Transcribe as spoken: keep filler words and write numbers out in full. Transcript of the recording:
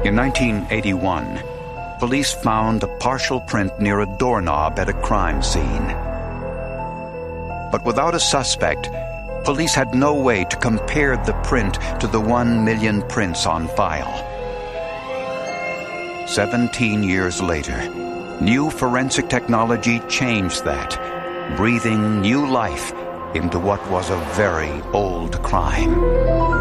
In nineteen eighty-one, police found a partial print near a doorknob at a crime scene. But without a suspect, police had no way to compare the print to the one million prints on file. Seventeen years later, new forensic technology changed that, breathing new life into what was a very old crime.